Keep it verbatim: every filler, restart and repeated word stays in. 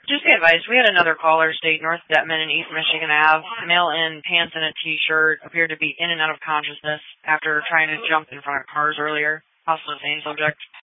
Just be advised, we had another caller state North Detman and East Michigan Ave, male in pants and a t-shirt, appeared to be in and out of consciousness after trying to jump in front of cars earlier. Also the same subject.